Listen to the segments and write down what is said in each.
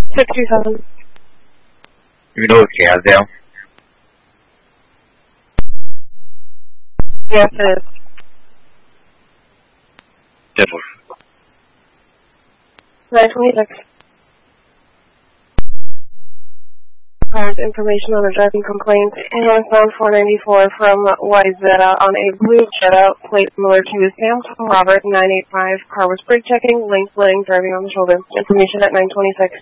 627. You know it's Gazdale? Yes, it is. Definitely. 926. Information on a driving complaint. Northbound 494 from Wyzetta on a blue Jetta, plate similar to Sam Robert 985. Car was brake checking, lane splitting, driving on the shoulder. Information at 926.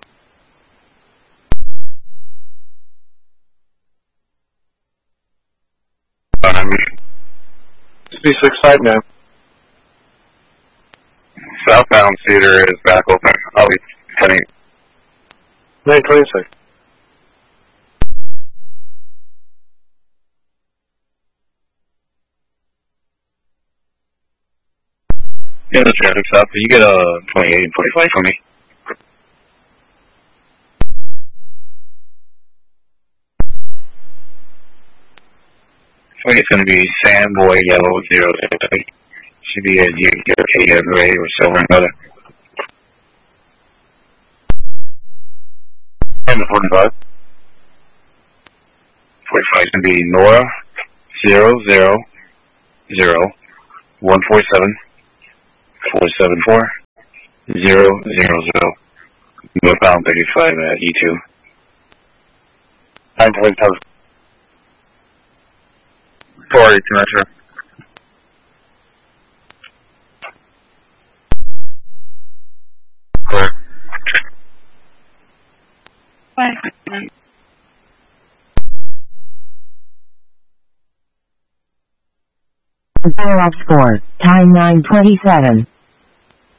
B65 now. Southbound Cedar is back open. I'll be heading. 926. Yeah, the traffic stop. You get 28 and 45 for me. I think it's going to be Sandboy Yellow 0. Should be a DK gray or silver and other. And the 45. 45 is going to be Nora 000 147 474 000. Northbound 35 at E2. 927. 480 Metro. Clear. Zero score. Time 9:27.